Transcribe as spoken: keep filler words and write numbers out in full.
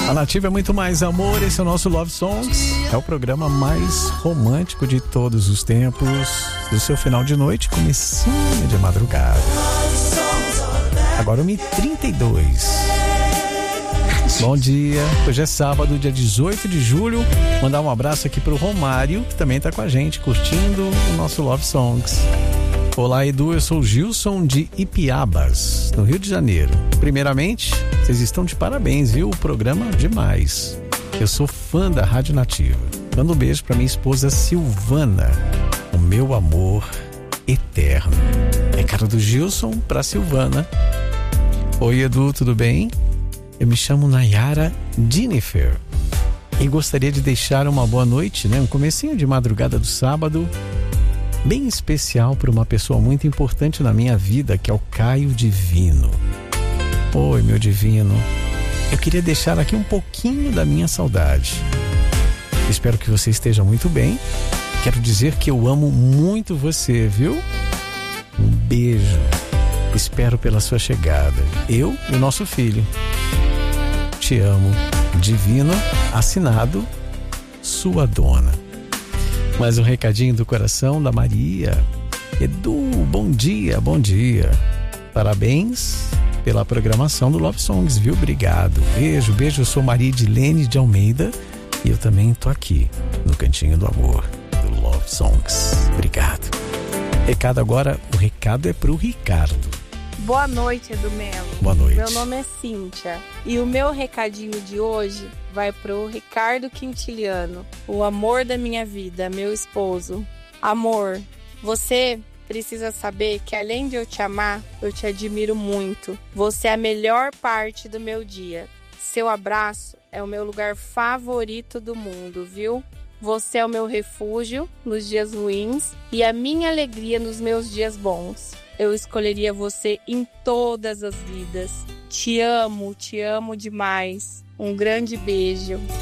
A Nativa é muito mais amor, esse é o nosso Love Songs. É o programa mais romântico de todos os tempos, do seu final de noite, comecinho de madrugada. Agora uma e trinta e dois. Bom dia, hoje é sábado, dia dezoito de julho. Mandar um abraço aqui pro Romário, que também tá com a gente, curtindo o nosso Love Songs. Olá, Edu, eu sou o Gilson de Ipiabas, no Rio de Janeiro. Primeiramente, vocês estão de parabéns, viu? O programa demais. Eu sou fã da Rádio Nativa. Manda um beijo pra minha esposa Silvana, o meu amor eterno. Recado do Gilson pra Silvana. Oi, Edu, tudo bem? Eu me chamo Nayara Jennifer e gostaria de deixar uma boa noite, né? Um comecinho de madrugada do sábado bem especial para uma pessoa muito importante na minha vida, que é o Caio Divino. Oi, meu divino. Eu queria deixar aqui um pouquinho da minha saudade. Espero que você esteja muito bem. Quero dizer que eu amo muito você, viu? Um beijo. Espero pela sua chegada. Eu e o nosso filho. Te amo. Divino, assinado, sua dona. Mais um recadinho do coração da Maria. Edu, bom dia, bom dia. Parabéns pela programação do Love Songs, viu? Obrigado. Beijo, beijo. Eu sou Maria Edilene de Almeida e eu também tô aqui no Cantinho do Amor do Love Songs. Obrigado. Recado agora, o recado é pro Ricardo. Boa noite, Edu Melo. Boa noite. Meu nome é Cíntia e o meu recadinho de hoje vai pro Ricardo Quintiliano, o amor da minha vida, meu esposo. Amor, você precisa saber que além de eu te amar, eu te admiro muito. Você é a melhor parte do meu dia. Seu abraço é o meu lugar favorito do mundo, viu? Você é o meu refúgio nos dias ruins e a minha alegria nos meus dias bons. Eu escolheria você em todas as vidas. Te amo, te amo demais. Um grande beijo.